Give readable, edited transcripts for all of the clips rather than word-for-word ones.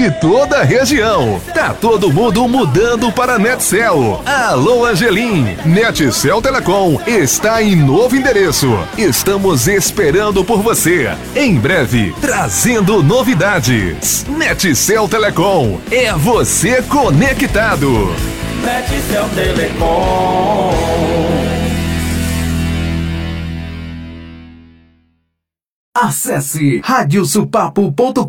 de toda a região. Tá todo mundo mudando para Netcel. Alô, Angelim. Netcel Telecom está em novo endereço. Estamos esperando por você. Em breve, trazendo novidades. Netcel Telecom, é você conectado. Netcel Telecom. Acesse radiosupapo.com.br.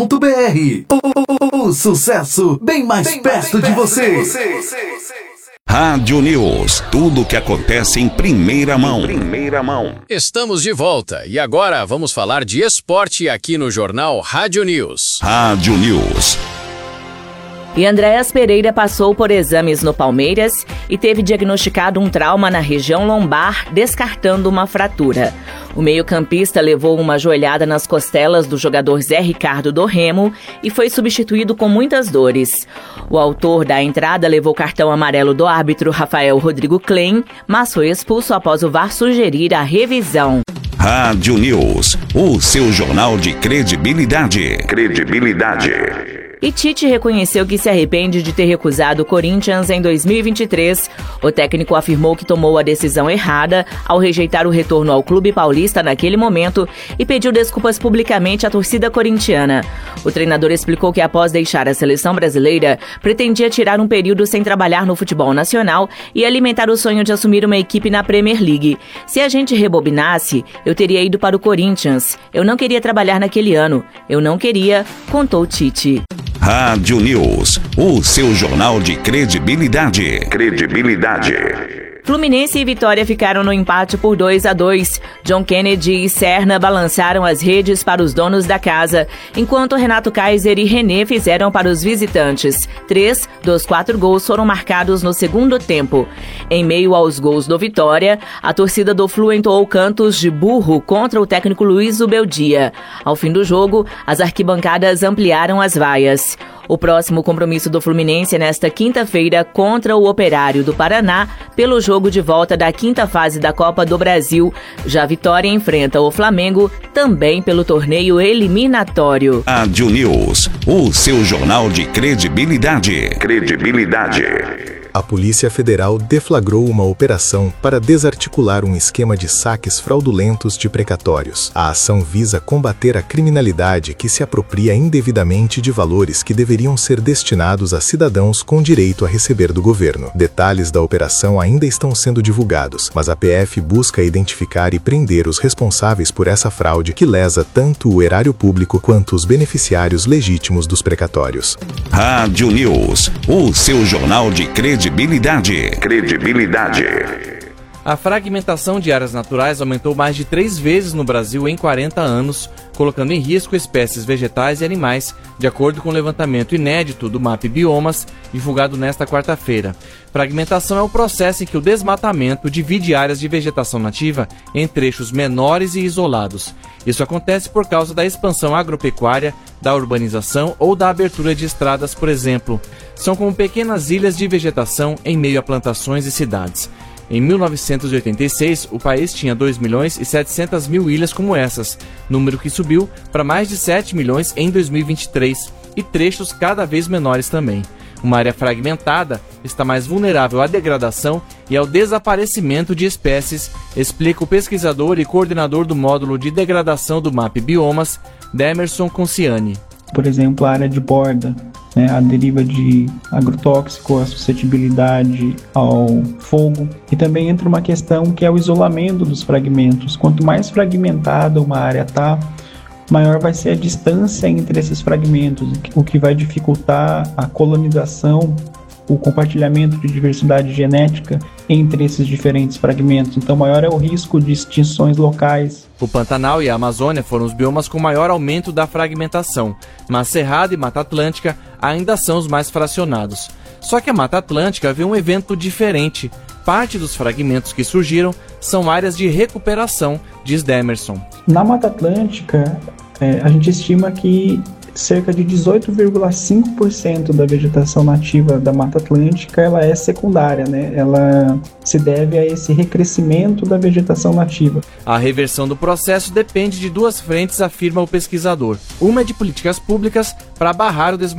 O sucesso bem mais perto de você. Rádio News, tudo o que acontece em primeira mão. Estamos de volta e agora vamos falar de esporte aqui no jornal Rádio News. Rádio News. E Andréas Pereira passou por exames no Palmeiras e teve diagnosticado um trauma na região lombar, descartando uma fratura. O meio-campista levou uma joelhada nas costelas do jogador Zé Ricardo do Remo e foi substituído com muitas dores. O autor da entrada levou cartão amarelo do árbitro Rafael Rodrigo Klein, mas foi expulso após o VAR sugerir a revisão. Rádio News, o seu jornal de credibilidade. E Tite reconheceu que se arrepende de ter recusado o Corinthians em 2023. O técnico afirmou que tomou a decisão errada ao rejeitar o retorno ao clube paulista naquele momento e pediu desculpas publicamente à torcida corintiana. O treinador explicou que após deixar a seleção brasileira, pretendia tirar um período sem trabalhar no futebol nacional e alimentar o sonho de assumir uma equipe na Premier League. Se a gente rebobinasse, eu teria ido para o Corinthians. Eu não queria trabalhar naquele ano. Eu não queria, contou Tite. Rádio News, o seu jornal de credibilidade. Fluminense e Vitória ficaram no empate por 2-2. John Kennedy e Serna balançaram as redes para os donos da casa, enquanto Renato Kaiser e René fizeram para os visitantes. 3 dos 4 gols foram marcados no segundo tempo. Em meio aos gols do Vitória, a torcida do Flu entoou cantos de burro contra o técnico Luiz Ubeldia. Ao fim do jogo, as arquibancadas ampliaram as vaias. O próximo compromisso do Fluminense é nesta quinta-feira contra o Operário do Paraná pelo jogo de volta da quinta fase da Copa do Brasil. Já a Vitória enfrenta o Flamengo também pelo torneio eliminatório. Rádio News, o seu jornal de credibilidade. A Polícia Federal deflagrou uma operação para desarticular um esquema de saques fraudulentos de precatórios. A ação visa combater a criminalidade que se apropria indevidamente de valores que deveriam ser destinados a cidadãos com direito a receber do governo. Detalhes da operação ainda estão sendo divulgados, mas a PF busca identificar e prender os responsáveis por essa fraude que lesa tanto o erário público quanto os beneficiários legítimos dos precatórios. Rádio News, o seu jornal de credibilidade. A fragmentação de áreas naturais aumentou mais de 3 vezes no Brasil em 40 anos, colocando em risco espécies vegetais e animais, de acordo com o levantamento inédito do MAP Biomas, divulgado nesta quarta-feira. Fragmentação é o processo em que o desmatamento divide áreas de vegetação nativa em trechos menores e isolados. Isso acontece por causa da expansão agropecuária, da urbanização ou da abertura de estradas, por exemplo. São como pequenas ilhas de vegetação em meio a plantações e cidades. Em 1986, o país tinha 2.700.000 ilhas como essas, número que subiu para mais de 7 milhões em 2023, e trechos cada vez menores também. Uma área fragmentada está mais vulnerável à degradação e ao desaparecimento de espécies, explica o pesquisador e coordenador do módulo de degradação do MAP Biomas, Demerson Conciani. Por exemplo, a área de borda, a deriva de agrotóxico, a suscetibilidade ao fogo. E também entra uma questão que é o isolamento dos fragmentos. Quanto mais fragmentada uma área está, maior vai ser a distância entre esses fragmentos, o que vai dificultar a colonização, o compartilhamento de diversidade genética entre esses diferentes fragmentos. Então, maior é o risco de extinções locais. O Pantanal e a Amazônia foram os biomas com maior aumento da fragmentação, mas Cerrado e Mata Atlântica ainda são os mais fracionados. Só que a Mata Atlântica vê um evento diferente. Parte dos fragmentos que surgiram são áreas de recuperação, diz Demerson. Na Mata Atlântica, a gente estima que cerca de 18,5% da vegetação nativa da Mata Atlântica ela é secundária, Ela se deve a esse recrescimento da vegetação nativa. A reversão do processo depende de 2 frentes, afirma o pesquisador. Uma é de políticas públicas para barrar o desmatamento